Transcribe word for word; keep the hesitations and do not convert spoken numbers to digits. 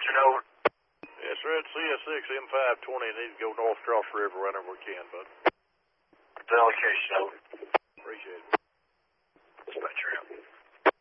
Roger, note. Yes, sir, it's C S six M five twenty. Need to go north across the river whenever we can, bud. Delegation, note. Appreciate it.